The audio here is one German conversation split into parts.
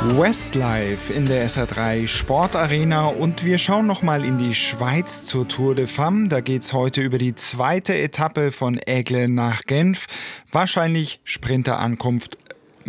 Westlife in der SR3 Sportarena und wir schauen nochmal in die Schweiz zur Tour de Femmes. Da geht's heute über die zweite Etappe von Aigle nach Genf. Wahrscheinlich Sprinterankunft.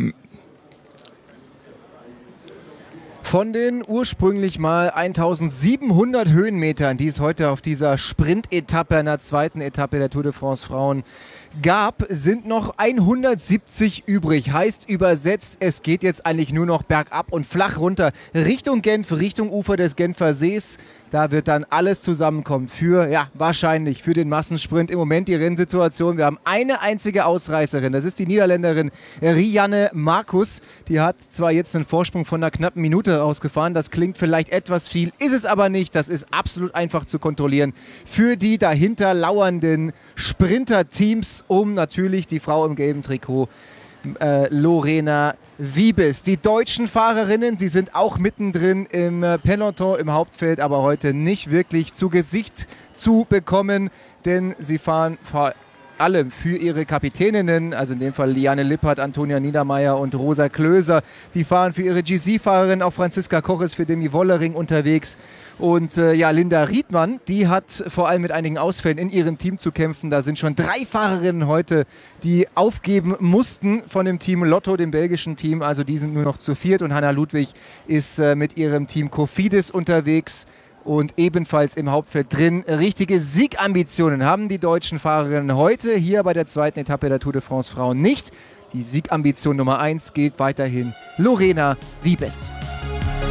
Von den ursprünglich mal 1700 Höhenmetern, die es heute auf dieser Sprintetappe, einer zweiten Etappe der Tour de France Frauen gab, sind noch 170 übrig. Heißt übersetzt, es geht jetzt eigentlich nur noch bergab und flach runter Richtung Genf, Richtung Ufer des Genfer Sees. Da wird dann alles zusammenkommen für, wahrscheinlich für den Massensprint. Im Moment die Rennsituation. Wir haben eine einzige Ausreißerin. Das ist die Niederländerin Rianne Marcus. Die hat zwar jetzt einen Vorsprung von einer knappen Minute ausgefahren. Das klingt vielleicht etwas viel, ist es aber nicht. Das ist absolut einfach zu kontrollieren für die dahinter lauernden Sprinterteams um natürlich die Frau im gelben Trikot, Lorena Wiebes. Die deutschen Fahrerinnen, sie sind auch mittendrin im Peloton, im Hauptfeld, aber heute nicht wirklich zu Gesicht zu bekommen, denn sie fahren vor allem für ihre Kapitäninnen, also in dem Fall Liane Lippert, Antonia Niedermeyer und Rosa Klöser. Die fahren für ihre GC-Fahrerin, auch Franziska Koch ist für Demi Wollering unterwegs. Und Linda Riedmann, die hat vor allem mit einigen Ausfällen in ihrem Team zu kämpfen. Da sind schon 3 Fahrerinnen heute, die aufgeben mussten von dem Team Lotto, dem belgischen Team. Also die sind nur noch zu 4. Und Hanna Ludwig ist mit ihrem Team Cofidis unterwegs. Und ebenfalls im Hauptfeld drin. Richtige Siegambitionen haben die deutschen Fahrerinnen heute hier bei der zweiten Etappe der Tour de France Frauen nicht. Die Siegambition Nummer 1 gilt weiterhin Lorena Wiebes.